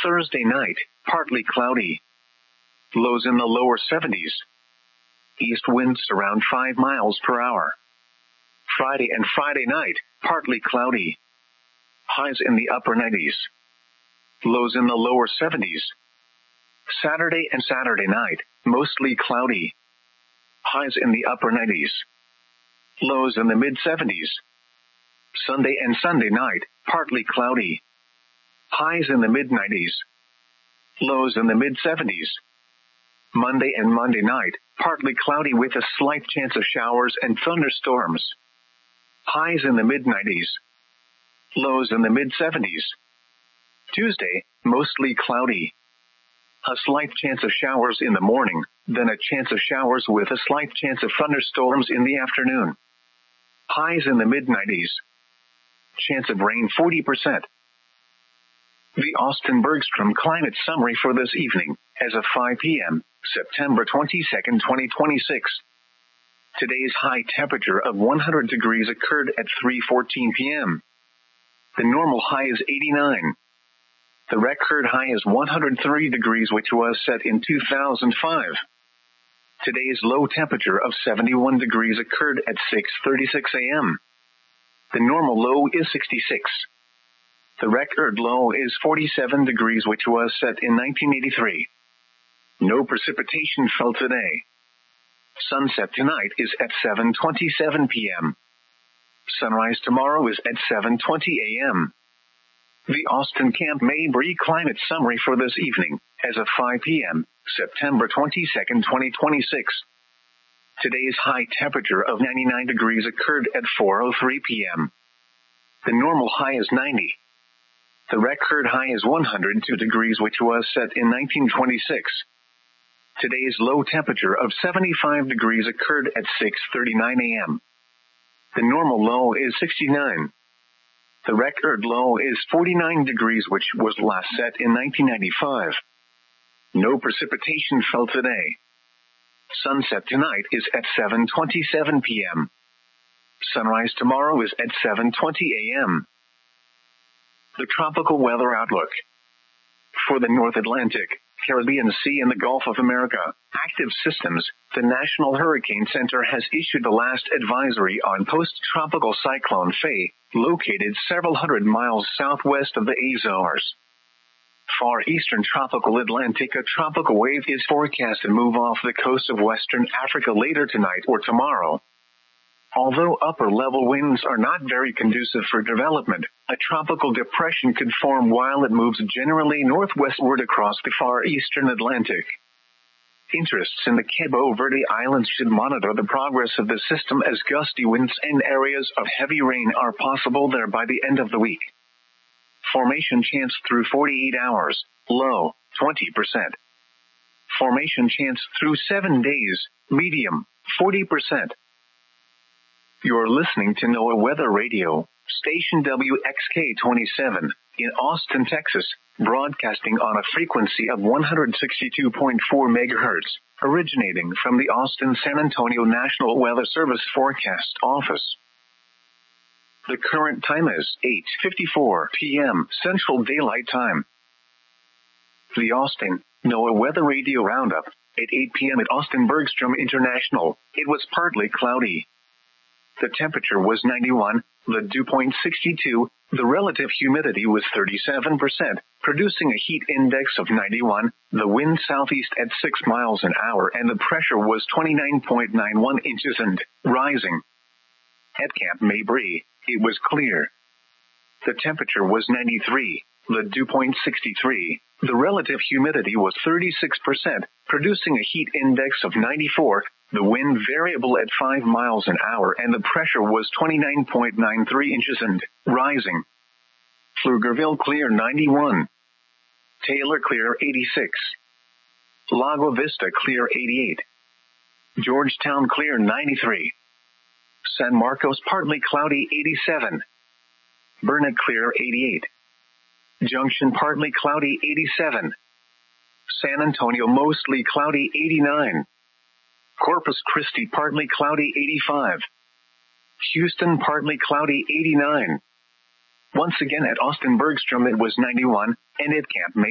Thursday night, partly cloudy. Lows in the lower 70s. East winds around 5 miles per hour. Friday and Friday night, partly cloudy. Highs in the upper 90s. Lows in the lower 70s. Saturday and Saturday night, mostly cloudy. Highs in the upper 90s. Lows in the mid-70s. Sunday and Sunday night, partly cloudy. Highs in the mid-90s. Lows in the mid-70s. Monday and Monday night, partly cloudy with a slight chance of showers and thunderstorms. Highs in the mid-90s. Lows in the mid-70s. Tuesday, mostly cloudy. A slight chance of showers in the morning, then a chance of showers with a slight chance of thunderstorms in the afternoon. Highs in the mid-90s. Chance of rain 40%. The Austin Bergstrom Climate Summary for this evening, as of 5 p.m., September 22, 2026. Today's high temperature of 100 degrees occurred at 3:14 p.m. The normal high is 89. The record high is 103 degrees, which was set in 2005. Today's low temperature of 71 degrees occurred at 6:36 a.m. The normal low is 66. The record low is 47 degrees, which was set in 1983. No precipitation fell today. Sunset tonight is at 7:27 p.m. Sunrise tomorrow is at 7:20 a.m. The Austin Camp Mabry Climate Summary for this evening, as of 5 p.m., September 22, 2026. Today's high temperature of 99 degrees occurred at 4:03 p.m. The normal high is 90. The record high is 102 degrees, which was set in 1926. Today's low temperature of 75 degrees occurred at 6:39 a.m. The normal low is 69. The record low is 49 degrees, which was last set in 1995. No precipitation fell today. Sunset tonight is at 7:27 p.m. Sunrise tomorrow is at 7:20 a.m. The tropical weather outlook. For the North Atlantic, Caribbean Sea and the Gulf of America, active systems, the National Hurricane Center has issued the last advisory on post-tropical cyclone Faye, located several hundred miles southwest of the Azores. Far eastern tropical Atlantic, a tropical wave is forecast to move off the coast of western Africa later tonight or tomorrow. Although upper-level winds are not very conducive for development, a tropical depression could form while it moves generally northwestward across the far eastern Atlantic. Interests in the Cabo Verde Islands should monitor the progress of the system, as gusty winds and areas of heavy rain are possible there by the end of the week. Formation chance through 48 hours, low, 20%. Formation chance through 7 days, medium, 40%. You're listening to NOAA Weather Radio, station WXK-27, in Austin, Texas, broadcasting on a frequency of 162.4 megahertz, originating from the Austin-San Antonio National Weather Service Forecast Office. The current time is 8:54 p.m. Central Daylight Time. The Austin NOAA Weather Radio Roundup, at 8 p.m. at Austin Bergstrom International, it was partly cloudy. The temperature was 91, the dew point 62, the relative humidity was 37%, producing a heat index of 91, the wind southeast at 6 miles an hour, and the pressure was 29.91 inches and rising. At Camp Mabry, it was clear. The temperature was 93, the dew point 63, the relative humidity was 36%, producing a heat index of 94, the wind variable at 5 miles an hour, and the pressure was 29.93 inches and rising. Pflugerville clear 91. Taylor clear 86. Lago Vista clear 88. Georgetown clear 93. San Marcos partly cloudy 87. Burnet clear 88. Junction partly cloudy 87. San Antonio mostly cloudy 89. Corpus Christi partly cloudy 85. Houston partly cloudy 89. Once again at Austin Bergstrom it was 91, and at Camp